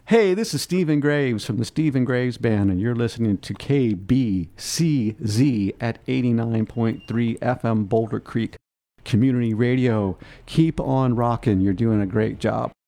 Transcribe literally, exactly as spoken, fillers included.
Hey, this is Stephen Graves from the Stephen Graves Band, and you're listening to K B C Z at eighty-nine point three F M Boulder Creek Community Radio. Keep on rocking. You're doing a great job.